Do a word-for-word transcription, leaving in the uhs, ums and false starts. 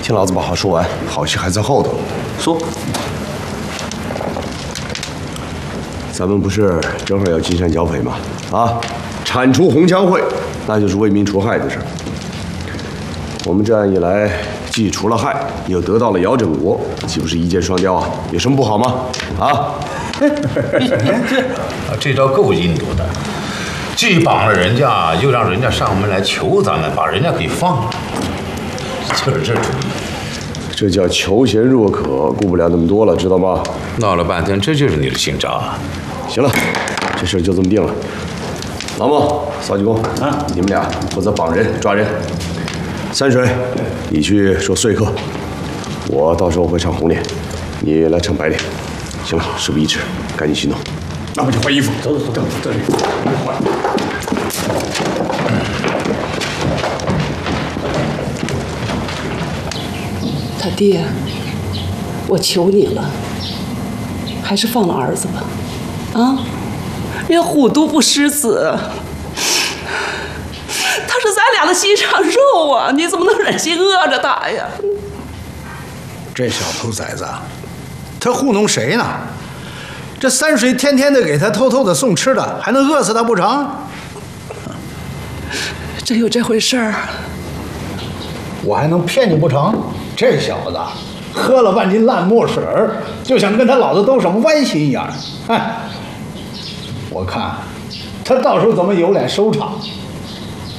听老子把话说完，好戏还在后头。 说， 咱们不是正好要金山剿匪吗？啊，铲除红枪会，那就是为民除害的事儿。我们这样一来，既除了害，又得到了姚振国，岂不是一箭双雕啊？有什么不好吗？啊？ 这招够阴毒的，既绑了人家，又让人家上门来求咱们，把人家给放了，就是这主意。 这叫求贤若渴，顾不了那么多了，知道吗？ 闹了半天，这就是你的新招啊！ 行了，这事就这么定了。老孟、曹济公啊，你们俩负责绑人、抓人。三水，你去说说客，我到时候会唱红脸，你来唱白脸。行了，事不宜迟，赶紧行动。 那我就换衣服，走走走，这里换。 他爹，我求你了，还是放了儿子吧。啊，人虎毒不食子，他是咱俩的心上肉啊！你怎么能忍心饿着他呀？ 这小兔崽子，他糊弄谁呢？这三水天天的给他偷偷的送吃的，还能饿死他不成？ 真有这回事儿？ 我还能骗你不成？这小子喝了半斤烂墨水儿，就想跟他老子斗什么歪心眼儿？哎，我看他到时候怎么有脸收场？